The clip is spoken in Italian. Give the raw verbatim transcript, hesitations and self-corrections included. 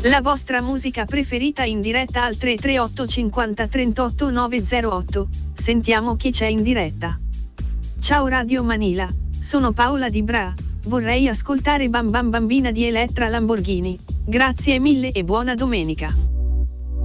La vostra musica preferita in diretta al tre tre otto cinquanta trentotto nove zero otto. Sentiamo chi c'è in diretta. Ciao Radio Manila, sono Paola Di Bra, vorrei ascoltare Bam Bam Bambina di Elettra Lamborghini. Grazie mille e buona domenica.